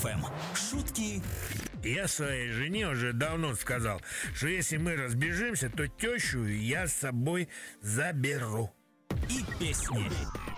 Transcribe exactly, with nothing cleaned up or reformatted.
эф эм. Шутки Я своей жене уже давно сказал, что если мы разбежимся, то тещу я с собой заберу. и песни.